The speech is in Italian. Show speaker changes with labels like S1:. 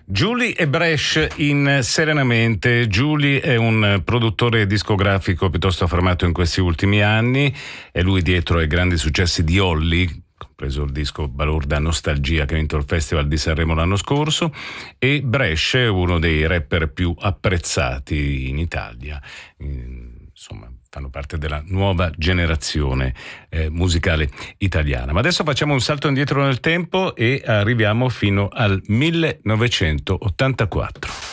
S1: Julie e Bresh in Serenamente. Julie è un produttore discografico piuttosto affermato in questi ultimi anni, è lui dietro ai grandi successi di Olly, compreso il disco Balorda Nostalgia che ha vinto il Festival di Sanremo l'anno scorso, e Bresh è uno dei rapper più apprezzati in Italia. Insomma, fanno parte della nuova generazione musicale italiana. Ma adesso facciamo un salto indietro nel tempo e arriviamo fino al 1984.